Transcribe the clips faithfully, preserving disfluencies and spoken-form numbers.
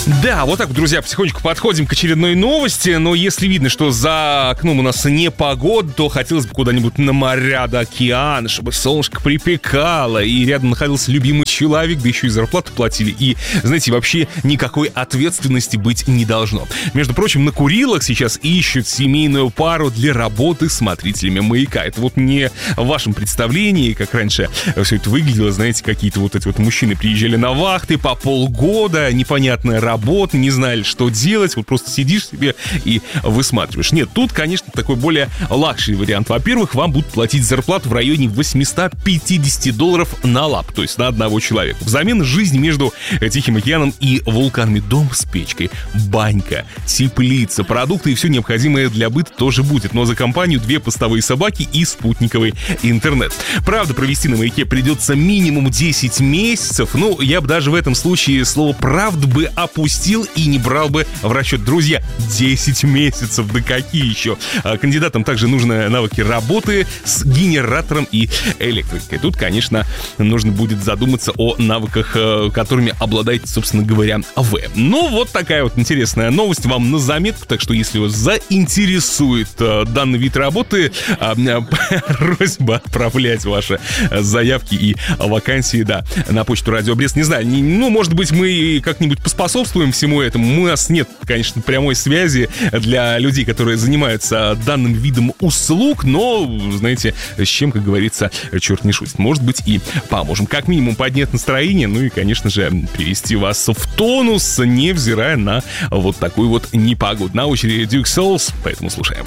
Да, вот так, друзья, потихонечку подходим к очередной новости. Но если видно, что за окном у нас не погода, то хотелось бы куда-нибудь на моря до океана, чтобы солнышко припекало, и рядом находился любимый человек, да еще и зарплату платили. И, знаете, вообще никакой ответственности быть не должно. Между прочим, на Курилах сейчас ищут семейную пару для работы смотрителями маяка. Это вот не в вашем представлении, как раньше все это выглядело. Знаете, какие-то вот эти вот мужчины приезжали на вахты по полгода, непонятная работа, работы, не знали, что делать, вот просто сидишь себе и высматриваешь. Нет, тут, конечно, такой более лакшери вариант. Во-первых, вам будут платить зарплату в районе восемьсот пятьдесят долларов на лап, то есть на одного человека. Взамен жизни между Тихим океаном и вулканами. Дом с печкой, банька, теплица, продукты и все необходимое для быта тоже будет. Но за компанию две постовые собаки и спутниковый интернет. Правда, провести на маяке придется минимум десять месяцев. Ну, я бы даже в этом случае слово «правда» бы опустил и не брал бы в расчет. Друзья, десять месяцев, да какие еще? Кандидатам также нужны навыки работы с генератором и электрикой. Тут, конечно, нужно будет задуматься о навыках, которыми обладаете, собственно говоря, вы. Ну, вот такая вот интересная новость вам на заметку. Так что, если вас заинтересует данный вид работы, просьба отправлять ваши заявки и вакансии, да, на почту Радио Брест. Не знаю, не, ну, может быть, мы как-нибудь поспособствуем всему этому. У нас нет, конечно, прямой связи для людей, которые занимаются данным видом услуг, но, знаете, с чем, как говорится, черт не шутит. Может быть, и поможем. Как минимум поднять настроение, ну и, конечно же, привести вас в тонус, невзирая на вот такую вот непогоду. На очереди Duke Souls, поэтому слушаем.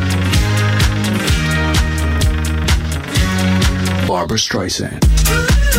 Barbra Streisand.